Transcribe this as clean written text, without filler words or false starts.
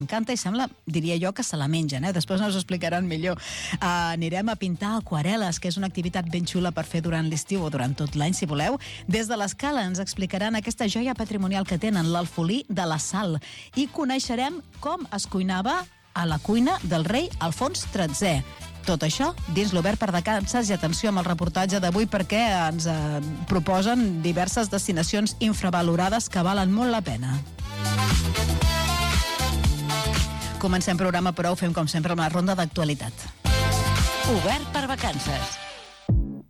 encanta i sembla, diria jo, que se la mengen, Després nos ho explicaran millor. Anirem a pintar aquarel·les, que és una activitat ben xula per fer durant l'estiu o durant tot l'any, si voleu. Des de l'Escala ens explicaran aquesta joia patrimonial que tenen, l'alfolí de la Sal. I coneixerem com es cuinava a la cuina del rei Alfons XIII. Tot això dins l'Obert per Vacances, i atenció amb el reportatge d'avui perquè ens proposen diverses destinacions infravalorades que valen molt la pena. Comencem programa, però ho fem com sempre amb la ronda d'actualitat. Obert per Vacances.